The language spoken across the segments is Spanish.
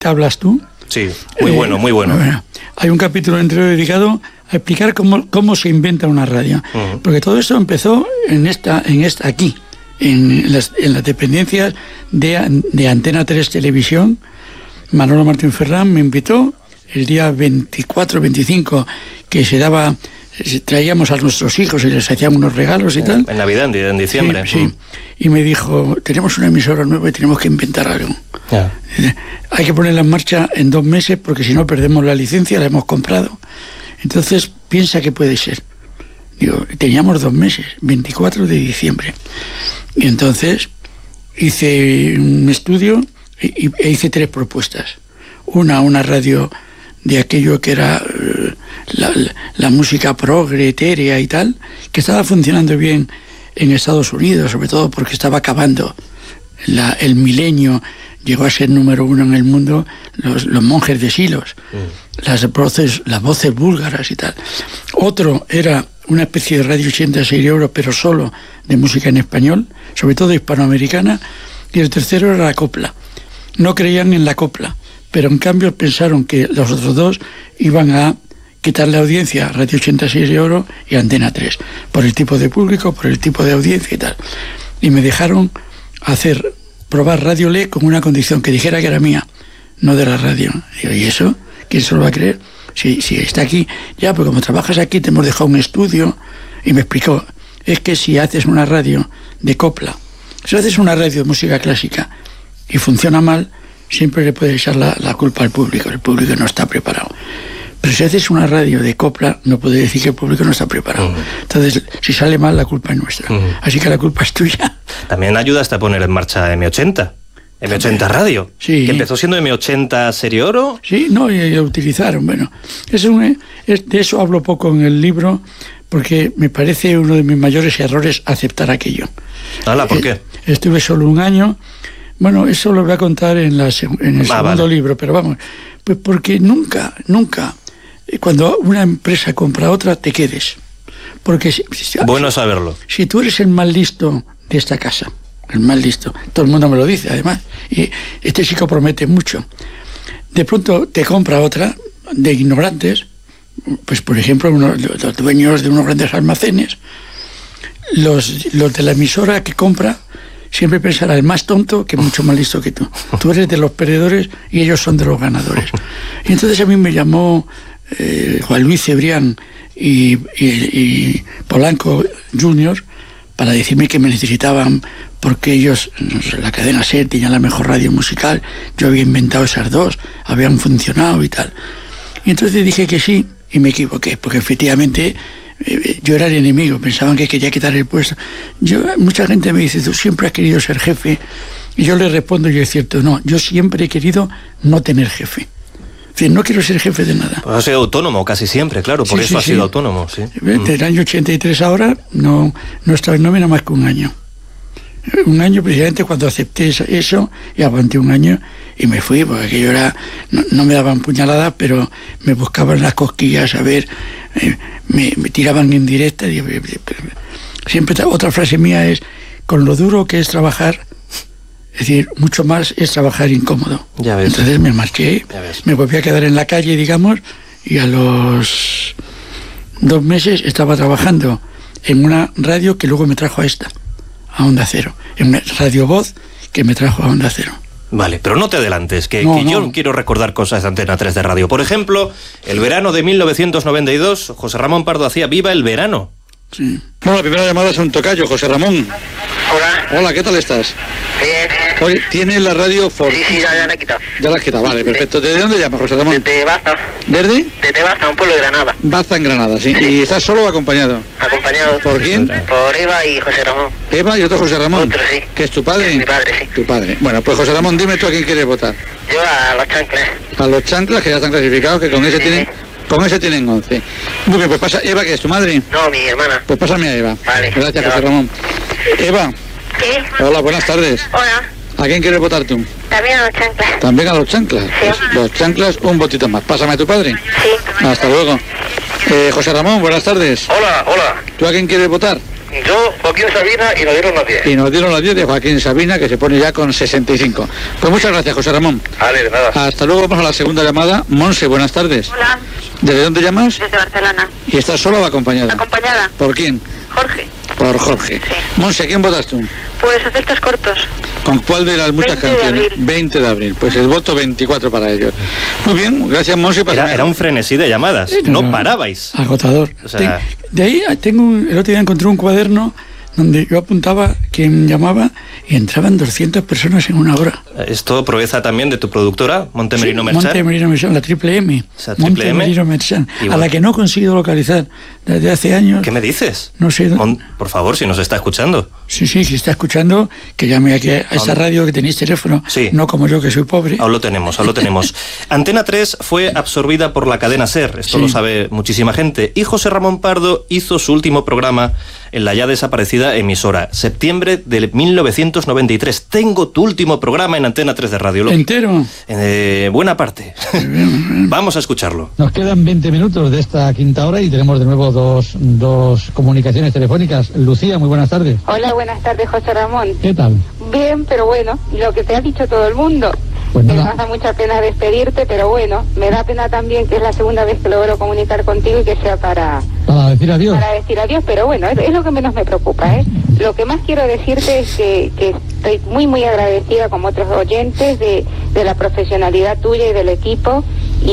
¿Te hablas tú? Sí, muy bueno, muy bueno. Bueno, hay un capítulo entero dedicado a explicar cómo se inventa una radio. Porque todo esto empezó aquí, en las dependencias de Antena 3 Televisión. Manolo Martín Ferrán me invitó el día 24-25, que traíamos a nuestros hijos y les hacíamos unos regalos y tal. En Navidad, en diciembre. Sí. Y me dijo, tenemos una emisora nueva y tenemos que inventar algo. Ya. Hay que ponerla en marcha en 2 meses porque si no perdemos la licencia, la hemos comprado. Entonces, piensa que puede ser. Digo, teníamos 2 meses, 24 de diciembre. Y entonces hice un estudio e hice 3 propuestas. Una radio de aquello que era la música progre, etérea y tal, que estaba funcionando bien en Estados Unidos, sobre todo porque estaba acabando el milenio. Llegó a ser número 1 en el mundo los monjes de Silos, las voces búlgaras y tal. Otro era una especie de Radio 86 euros, pero solo de música en español, sobre todo hispanoamericana. Y el tercero era la copla. No creían en la copla, pero en cambio pensaron que los otros 2 iban a quitar la audiencia a Radio 86 euros y Antena 3, por el tipo de público, por el tipo de audiencia y tal. Y me dejaron probar Radio Le con una condición, que dijera que era mía, no de la radio. Digo, ¿y eso? ¿Quién se lo va a creer? Si está aquí, ya, pues como trabajas aquí te hemos dejado un estudio. Y me explicó, es que si haces una radio de copla, si haces una radio de música clásica y funciona mal, siempre le puedes echar la culpa al público. El público no está preparado. Pero si haces una radio de copla, no puede decir que el público no está preparado. Entonces, si sale mal, la culpa es nuestra. Así que la culpa es tuya. También ayudaste a poner en marcha M80. M80 Radio. Sí. Que empezó siendo M80 Serie Oro. Sí, no, y utilizaron. Bueno, de eso hablo poco en el libro, porque me parece uno de mis mayores errores aceptar aquello. ¿Hala? ¿Por qué? Estuve solo 1 año. Bueno, eso lo voy a contar en el segundo libro, pero vamos, pues porque nunca, cuando una empresa compra otra, te quedes. Porque bueno saberlo. Si tú eres el más listo de esta casa, el más listo, todo el mundo me lo dice además, y este chico promete mucho, de pronto te compra otra de ignorantes, pues por ejemplo los dueños de unos grandes almacenes, los de la emisora que compra, siempre pensará el más tonto que mucho más listo que tú. Tú eres de los perdedores y ellos son de los ganadores. Y entonces a mí me llamó Juan Luis Cebrián y Polanco Jr. para decirme que me necesitaban porque ellos, la cadena SER, tenían la mejor radio musical. Yo había inventado esas 2, habían funcionado y tal. Y entonces dije que sí y me equivoqué, porque efectivamente yo era el enemigo, pensaban que quería quitar el puesto. Mucha gente me dice, tú siempre has querido ser jefe, y yo le respondo, y es cierto, no, yo siempre he querido no tener jefe. Es decir, no quiero ser jefe de nada. Pues has sido autónomo casi siempre, claro, por eso has sido autónomo. Sí. Desde el año 83 ahora no he estado en nómina más que 1 año. 1 año precisamente cuando acepté eso, y aguanté 1 año y me fui, porque aquello era, no me daban puñaladas, pero me buscaban las cosquillas, a ver, me tiraban en directa. Siempre otra frase mía es, con lo duro que es trabajar, es decir, mucho más es trabajar incómodo. Ya ves. Entonces me marché, me volví a quedar en la calle, digamos, y a los 2 meses estaba trabajando en una radio que luego me trajo a Onda Cero, en una Radio Voz que me trajo a Onda Cero. Vale, pero no te adelantes, que yo quiero recordar cosas de Antena 3 de radio. Por ejemplo, el verano de 1992, José Ramón Pardo hacía Viva el Verano. Sí. Bueno, la primera llamada es un tocayo, José Ramón. Hola. Hola, ¿qué tal estás? Bien. Oye, ¿tiene la radio Fortín? Sí, ya la he quitado. Ya la has quitado, vale, perfecto. ¿Desde dónde llamas, José Ramón? Desde Baza. ¿Desde? Desde Baza, un pueblo de Granada. Baza, en Granada, sí. ¿Y estás solo o acompañado? Acompañado. ¿Por quién? Por Eva y José Ramón. Eva y otro José Ramón. Otro, sí. ¿Que es tu padre? Mi padre, sí. Tu padre. Bueno, pues José Ramón, dime tú a quién quieres votar. Yo a los chanclas. A los chanclas, que ya están clasificados, que con ese tienen... Con ese tienen 11. Muy bien, pues pasa... ¿Eva, que es tu madre? No, mi hermana. Pues pásame a Eva. Vale. Gracias, José Ramón. Eva. ¿Qué? Hola, buenas tardes. Hola. ¿A quién quieres votar tú? También a los chanclas. ¿También a los chanclas? Sí. Pues los chanclas, un votito más. Pásame a tu padre. Sí. Hasta luego. José Ramón, buenas tardes. Hola. ¿Tú a quién quieres votar? Yo, Joaquín Sabina, y nos dieron las 10. Y nos dieron las 10 de Joaquín Sabina, que se pone ya con 65. Pues muchas gracias, José Ramón. Vale, de nada. Hasta luego, vamos a la segunda llamada. Monse, buenas tardes. Hola, ¿Desde dónde llamas? desde Barcelona. ¿Y estás sola o acompañada? Acompañada, ¿Por quién? Jorge. Por Jorge. Sí. Monse, ¿quién votas tú? Pues efectos cortos. ¿Con cuál de las muchas 20 de canciones? abril. 20 de abril. Pues el voto 24 para ellos. Muy bien, gracias, Monse. Era un frenesí de llamadas, no parabais. Agotador. O sea, De ahí el otro día encontré un cuaderno donde yo apuntaba quién llamaba y entraban 200 personas en una hora. Esto proeza también de tu productora, Montemerino Merchan. Montemerino Merchan, la triple M. Esa triple M. Montemerino Merchan, Igual. a la que no he conseguido localizar desde hace años. ¿Qué me dices? No sé. Por favor, si nos está escuchando. Sí, si está escuchando, que llame aquí a esa radio que tenéis teléfono. Sí. No como yo, que soy pobre. Aún lo tenemos. Antena 3 fue absorbida por la cadena SER, esto Sí. lo sabe muchísima gente, y José Ramón Pardo hizo su último programa en la ya desaparecida emisora, septiembre de 1993. Tengo tu último programa en Antena 3 de Radio. ¿Entero? Buena parte. Vamos a escucharlo. Nos quedan 20 minutos de esta quinta hora y tenemos de nuevo dos comunicaciones telefónicas. Lucía, muy buenas tardes. Hola, buenas tardes, José Ramón. ¿Qué tal? Bien, pero bueno, lo que te ha dicho todo el mundo. Pues Me nada. da mucha pena despedirte, pero bueno, me da pena también que es la segunda vez que logro comunicar contigo y que sea para Decir adiós. decir adiós, pero bueno, es lo que menos me preocupa, ¿eh? Lo que más quiero decirte es que estoy muy, muy agradecida como otros oyentes de la profesionalidad tuya y del equipo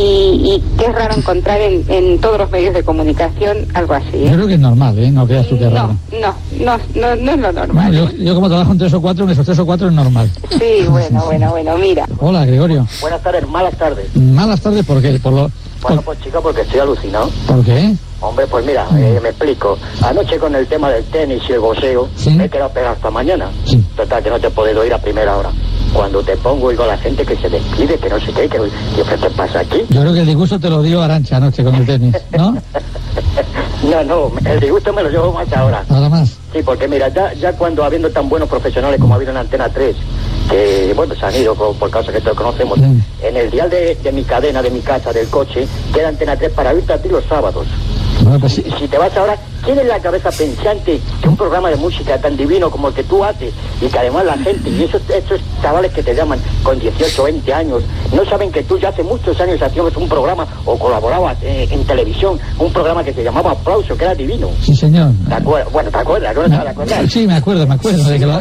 y que es raro encontrar en todos los medios de comunicación algo así, Yo ¿eh? creo que es normal, ¿eh? No creas tú que es raro. No es lo normal. Yo como trabajo en 3 o 4, en esos 3 o 4 es normal. Sí, bueno, mira. Hola, Gregorio. Buenas tardes, malas tardes. Malas tardes, ¿por qué? Bueno, pues chica, porque estoy alucinado. ¿Por qué? Hombre, pues mira, me explico. Anoche con el tema del tenis y el boxeo, Sí. me he quedado pegado hasta mañana. Sí. Total, que no te he podido ir a primera hora. Cuando te pongo, oigo a la gente que se despide, que no sé qué, ¿qué te pasa aquí? Yo creo que el disgusto te lo dio Arantxa anoche con el tenis, ¿no? No, el disgusto me lo llevo más ahora. Nada más. Sí, porque mira, ya cuando habiendo tan buenos profesionales como ha habido en Antena 3, que bueno, se han ido por causa que todos conocemos, Sí. en el dial de mi cadena, de mi casa, del coche, queda Antena 3 para irte a ti los sábados. Bueno, pues sí. Si te vas ahora, ¿quién en la cabeza pensante que un programa de música tan divino como el que tú haces y que además la gente y esos chavales que te llaman con 18, 20 años no saben que tú ya hace muchos años hacías un programa o colaborabas en televisión, un programa que se llamaba Aplauso, que era divino? Sí, señor. ¿Te acuerdas? Bueno, ¿te acuerdas? ¿No te acuerdas? Sí, me acuerdo de que lo...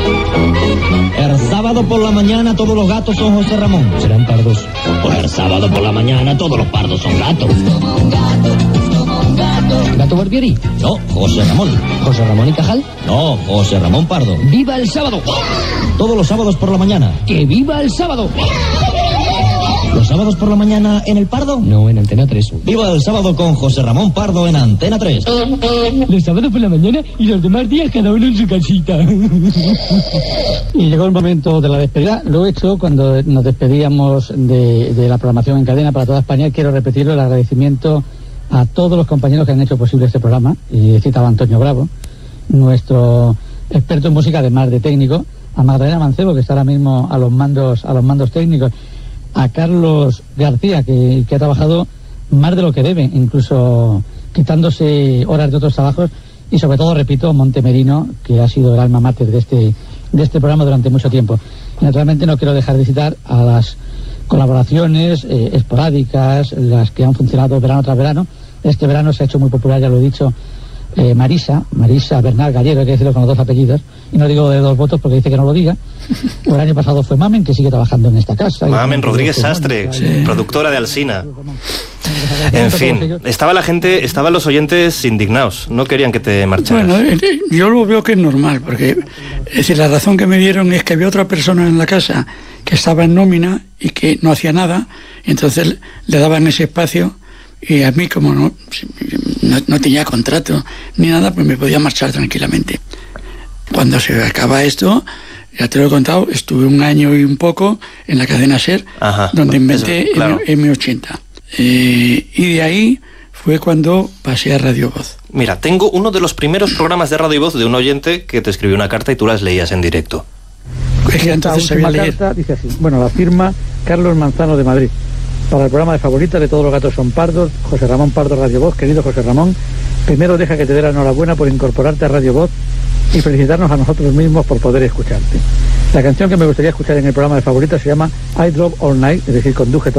El sábado por la mañana todos los gatos son José Ramón. Serán pardos. Pues el sábado por la mañana todos los pardos son gatos. ¿Gato Barbieri? No, José Ramón. ¿José Ramón y Cajal? No, José Ramón Pardo. ¡Viva el sábado! Todos los sábados por la mañana. ¡Que viva el sábado! ¿Los sábados por la mañana en el Pardo? No, en Antena 3. ¡Viva el sábado con José Ramón Pardo en Antena 3! Los sábados por la mañana y los demás días cada uno en su casita. Y llegó el momento de la despedida. Lo he hecho cuando nos despedíamos de la programación en cadena para toda España. Quiero repetirlo, el agradecimiento a todos los compañeros que han hecho posible este programa. Y he citado a Antonio Bravo, nuestro experto en música, además de técnico, a Magdalena Mancebo, que está ahora mismo a los mandos técnicos, a Carlos García, que ha trabajado más de lo que debe, incluso quitándose horas de otros trabajos, y sobre todo, repito, Montemerino, que ha sido el alma mater de este programa durante mucho tiempo. Y naturalmente no quiero dejar de citar a las colaboraciones esporádicas, las que han funcionado verano tras verano. Este verano se ha hecho muy popular, ya lo he dicho, Marisa Bernal Gallero, hay que decirlo con los dos apellidos, y no digo de 2 votos porque dice que no lo diga. O el año pasado fue Mamen, que sigue trabajando en esta casa. Mamen Rodríguez Sastre, productora de Alsina. En fin, estaban los oyentes indignados, no querían que te marcharas. Bueno, yo lo veo que es normal, porque es decir, la razón que me dieron es que había otra persona en la casa que estaba en nómina y que no hacía nada, y entonces le daban ese espacio, y a mí, como no tenía contrato ni nada, pues me podía marchar tranquilamente. Cuando se acaba esto, ya te lo he contado, estuve 1 año y un poco en la cadena SER, donde inventé eso, claro. M80. Y de ahí fue cuando pasé a Radio Voz. Mira, tengo uno de los primeros programas de Radio Voz de un oyente que te escribió una carta y tú las leías en directo. Es que entonces sabía leer. Carta dice así, bueno, la firma Carlos Manzano de Madrid. Para el programa de favoritas de Todos los gatos son pardos, José Ramón Pardo, Radio Voz. Querido José Ramón, primero deja que te dé la enhorabuena por incorporarte a Radio Voz y felicitarnos a nosotros mismos por poder escucharte. La canción que me gustaría escuchar en el programa de favoritas se llama I Drove All Night, es decir, conduje todo